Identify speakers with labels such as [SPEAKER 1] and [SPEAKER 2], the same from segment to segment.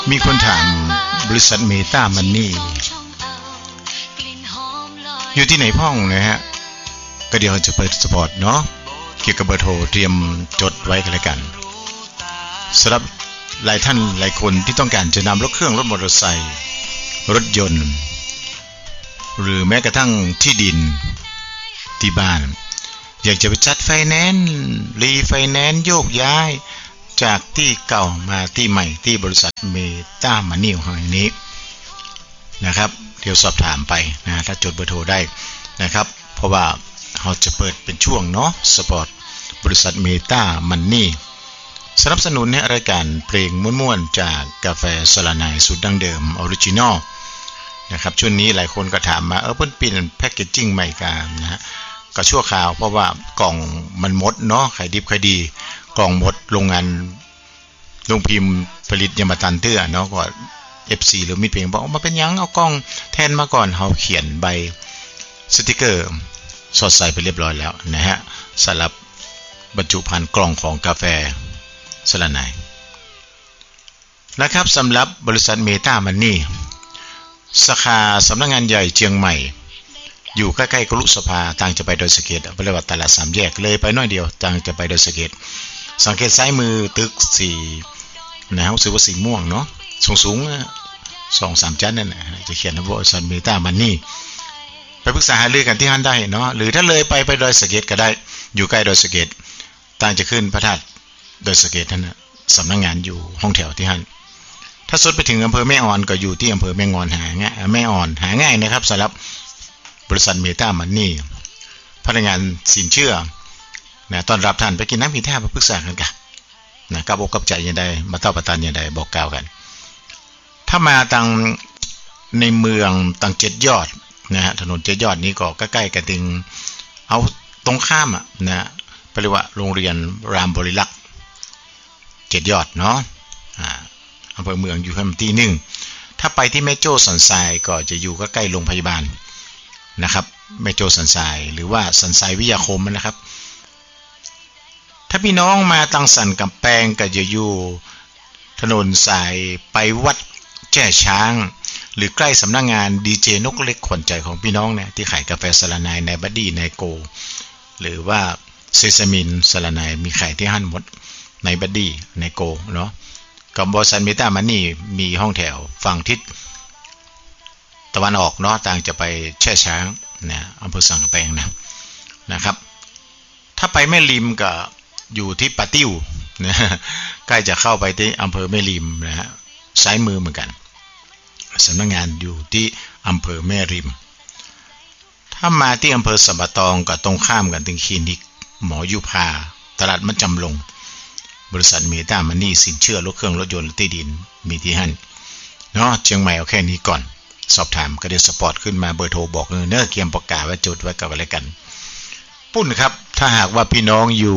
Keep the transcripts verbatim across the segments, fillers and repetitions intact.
[SPEAKER 1] มีคนถามบริษัทเมตามันนี่อยู่ที่ไหนพ่องนะฮะก็เดี๋ยวจะเปิดสปอร์ตเนาะเกี่ยวกับเบอร์โทรเตรียมจดไว้กันเลยกันสำหรับหลายท่านหลายคนที่ต้องการจะนำรถเครื่องรถมอเตอร์ไซค์รถยนต์หรือแม้กระทั่งที่ดินที่บ้านอยากจะไปจัดไฟแนนซ์รีไฟแนนซ์โยกย้ายจากที่เก่ามาที่ใหม่ที่บริษัทเมตามันนี่ของแห่งนี้นะครับเดี๋ยวสอบถามไปนะถ้าจดเบอร์โทรได้นะครับเพราะว่าเราจะเปิดเป็นช่วงเนาะสปอร์ตบริษัทเมตามันนี่สนับสนุนในรายการเพลงม่วนๆจากกาแฟสลาไนสูตรดั้งเดิมออริจินอลนะครับช่วงนี้หลายคนก็ถามมาเออเพิ่นเปลี่ยนแพคเกจจิ้งใหม่กันนะฮะก็ชั่วคราวเพราะว่ากล่องมันหมดเนาะขายดิบขายดีกล่องหมดโรงงานโรงพิมพ์ผลิตยามาตันเตื้อเนาะก็ เอฟ ซี หรือมิตรเพลงบอกมาเป็นยังเอากล้องแทนมาก่อนเฮาเขียนใบสติกเกอร์สอดใส่ไปเรียบร้อยแล้วนะฮะสำหรับบรรจุภัณฑ์กล่องของกาแฟสลาไนนะครับสำหรับบริษัทเมตามันนี่สาขาสำนักงานใหญ่เชียงใหม่อยู่ใกล้ๆกรุสภาต่างจะไปโดยสเกตบริวัติตลาดสามแยกเลยไปน้อยเดียวต่างจะไปโดยสเกตสังเกตซ้ายมือตึกสี่นะรู้สึกว่าสีม่วงเนาะสูงๆ สองสาม ชั้นนั่นน่ะจะเขียนว่าบริษัทเมตามันนี่ไปปรึกษาหารือกันที่ท่านได้เนาะหรือถ้าเลยไปไปโดยสเกตก็ได้อยู่ใกล้โดยสเกตต่างจะขึ้นพระธาตุโดยสเกตนั่นน่ะสำนักงานอยู่ห้องแถวที่ท่านถ้าสุดไปถึงอำเภอแม่อ่อนก็อยู่ที่อำเภอแม่งอนหาง่ายแม่อ่อนหาง่ายนะครับสำหรับบริษัทเมตามันนี่พนักงานสินเชื่อนะต้อนรับท่านไปกินน้ำกินท่าไปปรึกษากันกันนะกับอกกับใจยังไงมาเต้าประทานยังไงบอกกล่าวกันถ้ามาทางในเมืองต่างเจ็ดยอดนะฮะถนนเจ็ดยอดนี้ก็ใกล้ๆกันถึงเอาตรงข้ามอ่ะนะเรียกว่าโรงเรียนรามบริลักษ์เจ็ดยอดเนาะอ่าอำเภอเมืองอยู่แค่ตีหนึ่งถ้าไปที่แม่โจ้สันทรายก็จะอยู่ใกล้ๆโรงพยาบาลนะครับแม่โจ้สันทรายหรือว่าสันทรายวิทยาคมนะครับถ้าพี่น้องมาตังสันกำแพงก็จะอยู่ถนนสายไปวัดแจ้ช้างหรือใกล้สำนักงานดีเจนกเล็กขวัญใจของพี่น้องเนี่ยที่ขายกาแฟสลาไนในบัดดี้ในโกหรือว่าเซซามินสลาไนมีขายที่ห้างหมดในบัดดี้ในโกเนาะกับบริษัทเมตามันนี่มีห้องแถวฝั่งทิศตะวันออกเนาะต่างจะไปแช่ช้างนะอำเภอสังกะแปงนะนะครับถ้าไปแม่ริมก็อยู่ที่ปะติ้วนะใกล้จะเข้าไปที่อำเภอแม่ริมนะฮะซ้ายมือเหมือนกันสำนักงานอยู่ที่อำเภอแม่ริมถ้ามาที่อำเภอสัมปะตองก็ตรงข้ามกันถึงคลินิกหมอยุพาตลาดมัดจำลงบริษัทเมตามันนี่สินเชื่อรถเครื่องรถยนต์ที่ดินมีที่หั่นเนาะเชียงใหม่เอาแค่นี้ก่อนสอบถามก็ได้สปอร์ตขึ้นมาเบอร์โทรบอกเนื้อเกียมประกาศไว้จดไว้กับอะไรกันปุ้นครับถ้าหากว่าพี่น้องอยู่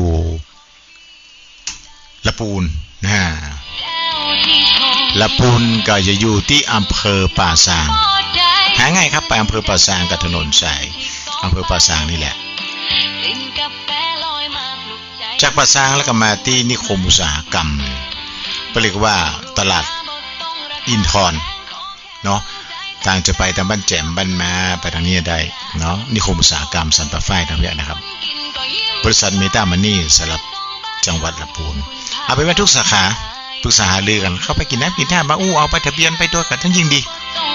[SPEAKER 1] ละปูนนะละปูนก็จะอยู่ที่อำเภอป่าซางหาง่ายครับไปอำเภอป่าซางกับถนนสายอำเภอป่าซางนี่แหละจากป่าซางแล้วก็มาที่นิคมอุตสาหกรรมเรียกว่าตลาดอินทรเนาะทางจะไปทางบ้านแจ่มบ้านมาไปทางนี้ได้เนาะนิคมอุตสาหกรรมสันป่าฝ้ายทางนี้นะครับบริษัทเมตามันนี่สำหรับจังหวัดลำพูนเอาไปไว้ทุกสาขาปรึกษาหารือกันเข้าไปกินน้ำกินท่ามาอู้เอาไปทะเบียนไปตัวกันทั้งยิ่งดี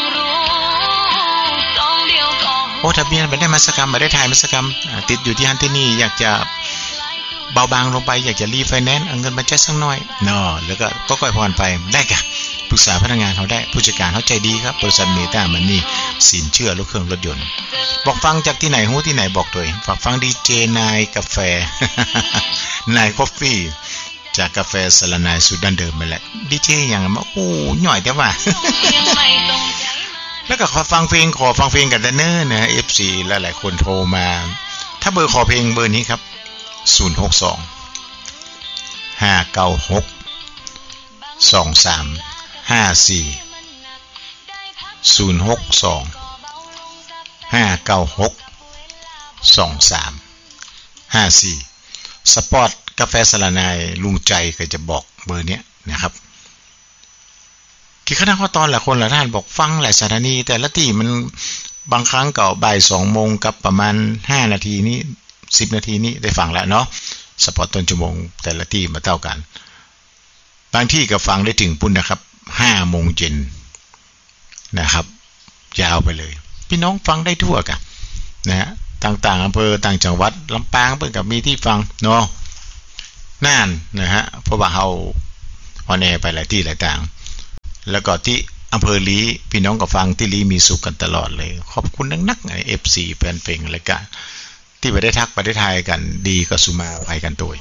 [SPEAKER 1] โอ้ทะเบียนไปได้มาสักกรรมไปได้ถ่ายมาสักกรรมติดอยู่ที่ฮันที่นี่อยากจะเบาบางลงไปอยากจะรีไฟแนนซ์เอาเงินมาแจ้งสักหน่อยเนาะแล้วก็ก็ก่อยผ่อนไปได้กะปรึกษาพนักงานเขาได้ผู้จัดการเขาใจดีครับบริษัทเมตามันนี่สินเชื่อรถเครื่องรถยนต์บอกฟังจากที่ไหนหูที่ไหนบอกตัวเองฝากฟังดีเจนายกาแฟ นายกาแฟจากกาแฟสลาไนสูตรดั้งเดิมไปแหละดีเจอย่างมาโอ้หน่อยแต่ว่า แล้วก็ขอฟังเพลงขอฟังเพลงกันแต่เนิ่นนะ เอฟ ซี หลายๆคนโทรมาถ้าเบอร์ขอเพลงเบอร์นี้ครับศูนย์ หก สอง ห้า เก้า หก สอง สาม ห้า สี่ ศูนย์ หก สอง ห้า เก้า หก สอง สาม ห้า สี่สปอร์ตกาแฟสลาไนลุงใจก็จะบอกเบอร์เนี้ยนะครับที่คณะข้อตอนละคนละท่านบอกฟังหลายสถานีแต่ละที่มันบางครั้งก็บ่ายสองโมงกับประมาณห้านาทีนี้สิบนาทีนี้ได้ฟังแล้วเนาะสปอตต้นชั่วโมงแต่ละที่มาเท่ากันบางที่ก็ฟังได้ถึงปุ่นนะครับห้าโมงเย็นนะครับยาวไปเลยพี่น้องฟังได้ทั่วกันนะฮะต่างๆอำเภอต่างจังหวัดลำปางเพิ่นก็มีที่ฟังเนาะน่านนะฮะเพราะว่าเฮาออนแอร์ไปหลายที่หลายต่างแล้วก็ที่อำเภอลีพี่น้องก็ฟังที่ลีมีสุขกันตลอดเลยขอบคุณนักๆไอ้ เอฟ ซี แฟนเพลงรายการที่ไปได้ทักไปได้ทายกันดีก็สุมาไปกันตัว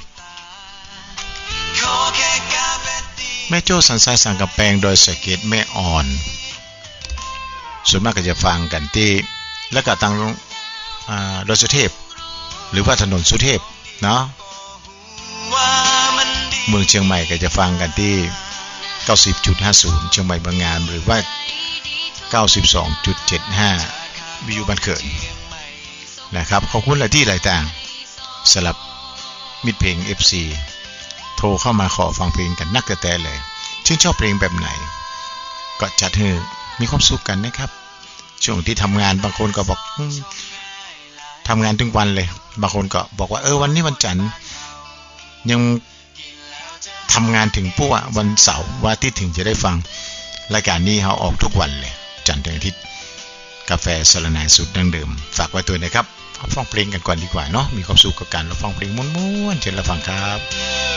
[SPEAKER 1] แม่โจ้สันทรายสังกำแพงโดยสเก็ตแม่อ่อนส่วนมากก็จะฟังกันที่แล้วก็ทางอ่าดอยสุเทพหรือว่าถนนสุเทพเนาะเมืองเชียงใหม่ก็จะฟังกันที่ เก้าสิบจุดห้าศูนย์ เชียงใหม่บางงานหรือว่า เก้าสิบสองจุดเจ็ดห้า วิวบ้านเกิดนะครับขอบคุณหลายที่หลายต่างสลับมิตรเพลง เอฟ ซี โทรเข้ามาขอฟังเพลงกันนักแต่เลยชื่นชอบเพลงแบบไหนก็จัดให้มีความสุขกันนะครับช่วงที่ทำงานบางคนก็บอกทำงานทุกวันเลยบางคนก็บอกว่าเออวันนี้วันจันทร์ยังทำงานถึงปุ๊บวันเสาร์วันอาทิตย์ถึงจะได้ฟังรายการนี้เขาออกทุกวันเลยจันทร์ถึงอาทิตย์กาแฟสารนายสุดดั้งเดิมฝากไว้ตัวนะครับฟังเพลงกันก่อนดีกว่าเนาะมีความสุขกับการรับฟังเพลงม้วนๆเชิญรับฟังครับ